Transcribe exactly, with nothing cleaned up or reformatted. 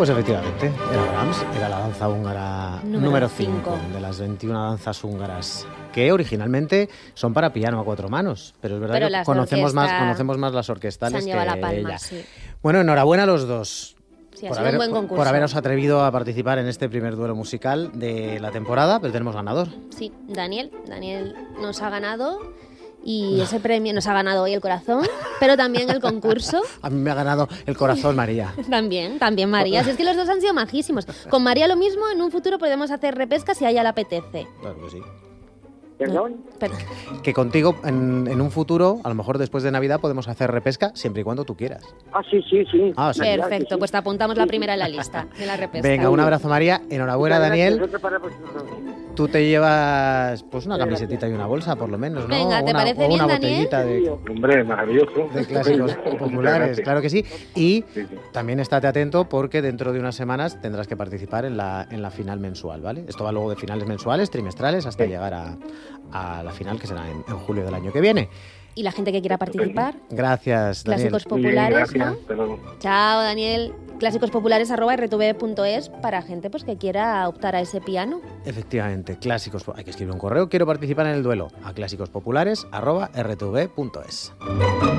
Pues efectivamente, era Brahms, era la danza húngara número cinco de las veintiuna danzas húngaras, que originalmente son para piano a cuatro manos, pero es verdad pero que conocemos más, conocemos más las orquestales que la palma, ella. Sí. Bueno, enhorabuena a los dos. Sí, por, ha sido haber, un buen concurso. por haberos atrevido a participar en este primer duelo musical de la temporada, pero tenemos ganador. Sí, Daniel. Daniel nos ha ganado y ese premio nos ha ganado hoy el corazón, pero también el concurso. A mí me ha ganado el corazón María. También, también María. Si es que los dos han sido majísimos. Con María lo mismo, en un futuro podemos hacer repesca si a ella le apetece. Claro que sí. ¿Perdón? Pero, Que contigo, en, en un futuro, a lo mejor después de Navidad, podemos hacer repesca siempre y cuando tú quieras. Ah, sí, sí, sí. Ah, sí. perfecto, sí. pues te apuntamos la primera en la lista de la repesca. Venga, un abrazo María, enhorabuena Muchas gracias. Daniel. Otro para vosotros. Tú te llevas pues una camisetita y una bolsa, por lo menos, ¿no? Venga, ¿te una, parece o bien, una Daniel? botellita de, Hombre, maravilloso. de clásicos populares, claro que sí. Y Sí, sí. también estate atento porque dentro de unas semanas tendrás que participar en la, en la final mensual, ¿vale? Esto va luego de finales mensuales, trimestrales, hasta llegar a, a la final, que será en, en julio del año que viene. Y la gente que quiera participar, Gracias, Daniel. clásicos Muy bien, populares, gracias. ¿no? Hasta luego. Chao, Daniel. Clásicos populares arroba r t v punto es para gente pues que quiera optar a ese piano. Efectivamente, clásicos. Hay que escribir un correo. Quiero participar en el duelo a clásicospopulares arroba r t v punto es.